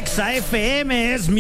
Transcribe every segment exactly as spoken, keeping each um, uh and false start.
Exa F M. Es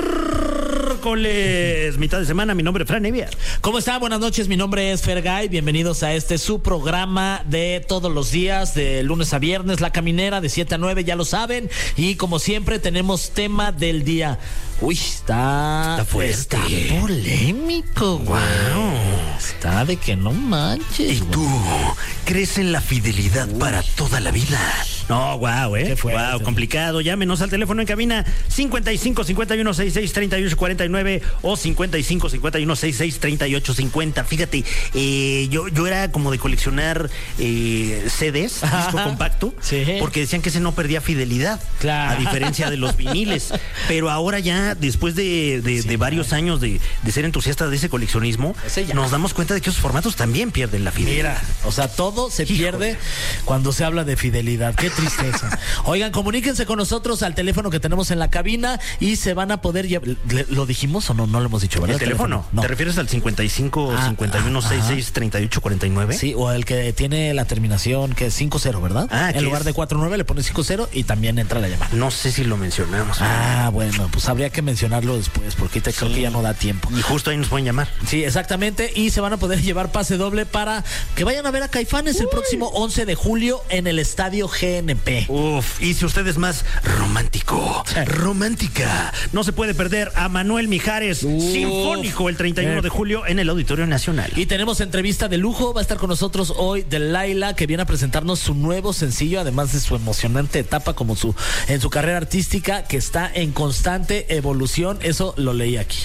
miércoles, mitad de semana. Mi nombre es Fran Evia. ¿Cómo están? Buenas noches, mi nombre es Fergay. Bienvenidos a este su programa de todos los días, de lunes a viernes, La Caminera, de siete a nueve, ya lo saben. Y como siempre tenemos tema del día. Uy, está... Está fuerte. Está polémico, güey. Wow. Está de que no manches. ¿Y tú crees en la fidelidad Uy. para toda la vida? No, wow, eh. Wow, complicado. Llámenos al teléfono en cabina cincuenta y cinco, cincuenta y uno, sesenta y seis, treinta y ocho cuarenta y nueve o cincuenta y cinco, cincuenta y uno, sesenta y seis, treinta y ocho cincuenta. Fíjate, eh, yo, yo era como de coleccionar eh, C Ds, Ajá. disco compacto, sí. porque decían que ese no perdía fidelidad, claro. a diferencia de los viniles. Pero ahora ya, después de, de, sí, de varios claro. años de, de ser entusiasta de ese coleccionismo, ese nos damos cuenta de que esos formatos también pierden la fidelidad. Mira, o sea, todo se Híjole. pierde cuando se habla de fidelidad. Qué tristeza. Oigan, comuníquense con nosotros al teléfono que tenemos en la cabina y se van a poder llevar. ¿Lo dijimos o no? No lo hemos dicho, ¿verdad? ¿El teléfono? teléfono? No. ¿Te refieres al cincuenta y cinco, ah, cincuenta y uno, sesenta y seis, treinta y ocho cuarenta y nueve? Sí, o el que tiene la terminación que es cinco cero, ¿verdad? Ah, en lugar es? de cuatro nueve le pones cinco cero y también entra la llamada. No sé si lo mencionamos. Ah, bueno, pues habría que mencionarlo después porque te sí. creo que ya no da tiempo. Y justo ahí nos pueden llamar. Sí, exactamente. Y se van a poder llevar pase doble para que vayan a ver a Caifanes Uy. el próximo once de julio en el Estadio G N P. Uf, y si usted es más romántico, sí. romántica, no se puede perder a Manuel Mijares, Uf. sinfónico, el treinta y uno de julio en el Auditorio Nacional. Y tenemos entrevista de lujo, va a estar con nosotros hoy Delilah, que viene a presentarnos su nuevo sencillo, además de su emocionante etapa como su en su carrera artística, que está en constante evolución. Eso lo leí aquí.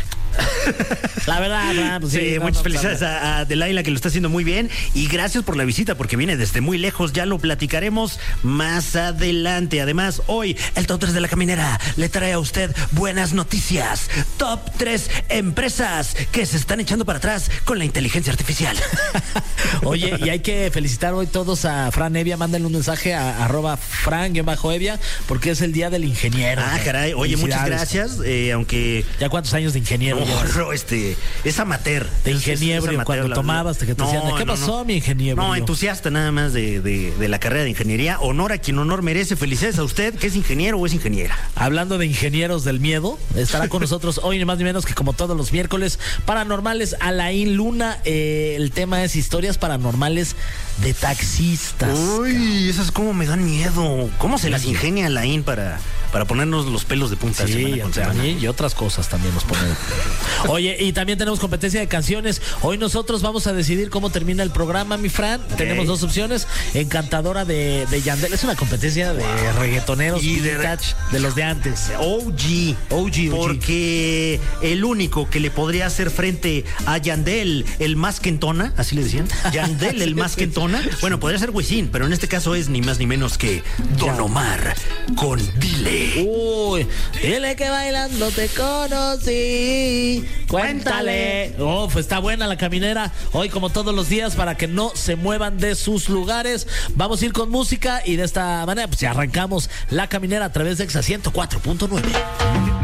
La verdad, ¿verdad? Pues sí, sí, no, muchas no, felicidades a, a Delilah, que lo está haciendo muy bien, y gracias por la visita porque viene desde muy lejos. Ya lo platicaremos más adelante. Además, hoy el Top tres de La Caminera le trae a usted buenas noticias. Top tres empresas que se están echando para atrás con la inteligencia artificial. Oye, y hay que felicitar hoy todos a Fran Evia. Mándenle un mensaje a arroba Fran-Evia porque es el día del ingeniero. Ah, caray. Oye, muchas gracias. Eh, aunque... ¿Ya cuántos años de ingeniero? No, no, este, es amateur. De ingeniero, es, es cuando la, tomabas, que te no, decían, ¿qué no, pasó, no. mi ingeniero? No, entusiasta nada más de, de, de la carrera de ingeniería. Honor a quien honor merece. Felicidades a usted, que es ingeniero o es ingeniera. Hablando de ingenieros del miedo, estará con nosotros hoy ni más ni menos que como todos los miércoles, paranormales, Alain Luna. Eh, el tema es historias paranormales de taxistas. Uy, esas como me dan miedo. ¿Cómo se las ingenia Alain para, para ponernos los pelos de punta? Sí, o sea, y otras cosas también nos ponen. Oye, y también tenemos competencia de canciones. Hoy nosotros vamos a decidir cómo termina el programa, mi Fran. Okay. Tenemos dos opciones. Encantadora de, de Yandel. Es una competencia de wow. reggaetoneros y de, vintage, de los de antes. O G. O G. Porque el único que le podría hacer frente a Yandel, el más quentona, así le decían. Yandel, el más quentona. Bueno, podría ser Wisin, pero en este caso es ni más ni menos que Don Omar con Dile. Uy, dile que bailando te conocí. Cuéntale. Oh, pues está buena La Caminera. Hoy, como todos los días, para que no se muevan de sus lugares. Vamos a ir con música y de esta manera, pues ya arrancamos La Caminera a través de Exa ciento cuatro punto nueve.